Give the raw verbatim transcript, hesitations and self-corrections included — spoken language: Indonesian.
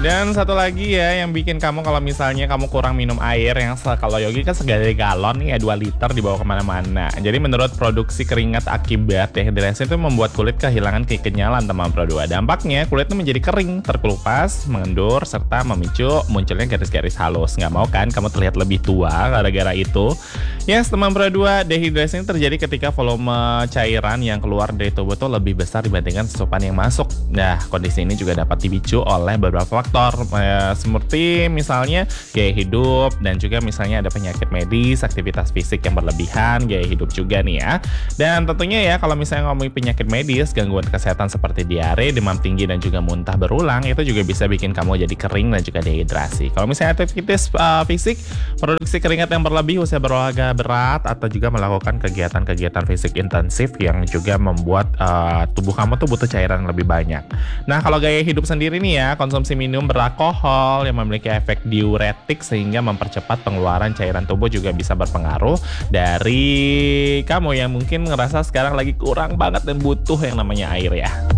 Dan satu lagi ya yang bikin kamu kalau misalnya kamu kurang minum air yang se- kalau Yogi kan segala galon nih ya dua liter dibawa kemana-mana. Jadi menurut produksi keringat akibat dehidrasi itu membuat kulit kehilangan kekenyalan teman Pro dua. Dampaknya kulit itu menjadi kering, terkelupas, mengendur, serta memicu munculnya garis-garis halus. Nggak mau kan kamu terlihat lebih tua gara-gara itu? Yes teman Pro dua, dehidrasi ini terjadi ketika volume cairan yang keluar dari tubuh itu lebih besar dibandingkan asupan yang masuk. Nah kondisi ini juga dapat dipicu oleh beberapa faktor eh, seperti misalnya gaya hidup dan juga misalnya ada penyakit medis, aktivitas fisik yang berlebihan, gaya hidup juga nih ya. Dan tentunya ya kalau misalnya ngomongin penyakit medis, gangguan kesehatan seperti diare, demam tinggi dan juga muntah berulang itu juga bisa bikin kamu jadi kering dan juga dehidrasi. Kalau misalnya aktivitas uh, fisik, produksi keringat yang berlebih, usia berolahraga berat atau juga melakukan kegiatan-kegiatan fisik intensif yang juga membuat uh, tubuh kamu tuh butuh cairan lebih banyak. Nah kalau gaya hidup sendiri nih ya, konsumsi minum beralkohol yang memiliki efek diuretik sehingga mempercepat pengeluaran cairan tubuh juga bisa berpengaruh dari kamu yang mungkin ngerasa sekarang lagi kurang banget dan butuh yang namanya air ya.